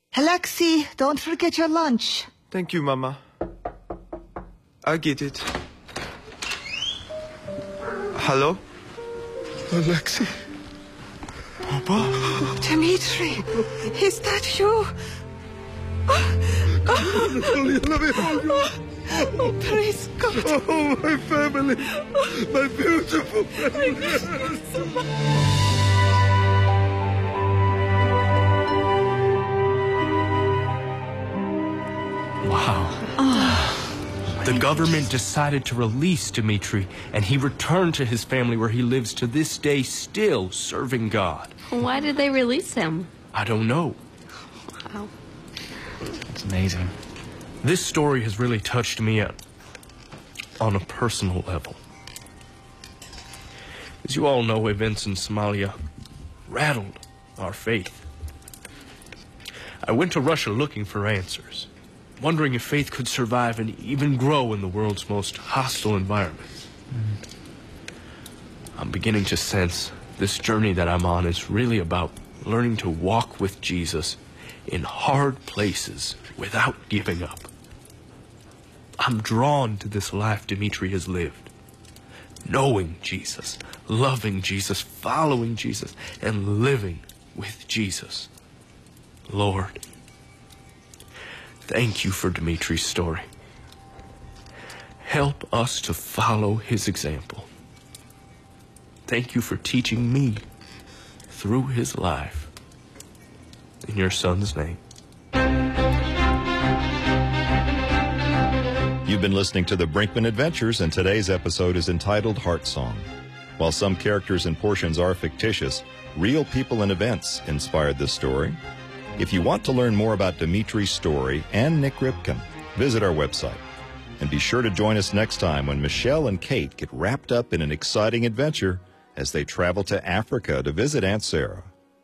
Alexei, don't forget your lunch. Thank you, Mama. I get it. Hello? Alexei? Papa? Dmitri, is that you? Oh, praise God. Oh, my family. My beautiful family. Wow. The government decided to release Dmitri, and he returned to his family where he lives to this day, still serving God. Why did they release him? I don't know. Wow. It's amazing. This story has really touched me on a personal level. As you all know, events in Somalia rattled our faith. I went to Russia looking for answers, wondering if faith could survive and even grow in the world's most hostile environments. I'm beginning to sense this journey that I'm on is really about learning to walk with Jesus in hard places without giving up. I'm drawn to this life Dmitri has lived, knowing Jesus, loving Jesus, following Jesus, and living with Jesus. Lord, thank you for Dmitri's story. Help us to follow his example. Thank you for teaching me through his life. In your son's name. You've been listening to the Brinkman Adventures, and today's episode is entitled Heart Song. While some characters and portions are fictitious, real people and events inspired this story. If you want to learn more about Dmitri's story and Nick Ripken, visit our website. And be sure to join us next time when Michelle and Kate get wrapped up in an exciting adventure as they travel to Africa to visit Aunt Sarah.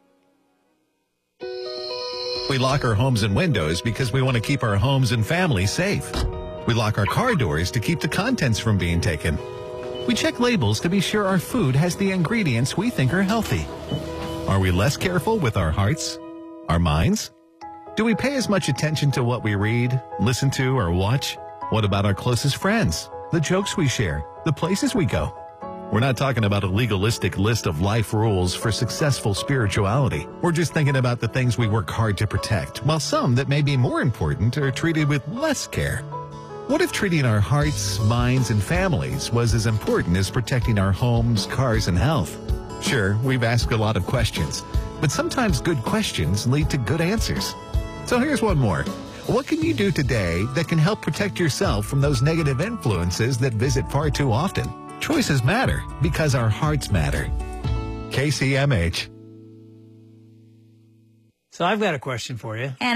We lock our homes and windows because we want to keep our homes and families safe. We lock our car doors to keep the contents from being taken. We check labels to be sure our food has the ingredients we think are healthy. Are we less careful with our hearts, our minds? Do we pay as much attention to what we read, listen to, or watch? What about our closest friends, the jokes we share, the places we go? We're not talking about a legalistic list of life rules for successful spirituality. We're just thinking about the things we work hard to protect, while some that may be more important are treated with less care. What if treating our hearts, minds, and families was as important as protecting our homes, cars, and health? Sure, we've asked a lot of questions, but sometimes good questions lead to good answers. So here's one more. What can you do today that can help protect yourself from those negative influences that visit far too often? Choices matter because our hearts matter. KCMH. So I've got a question for you.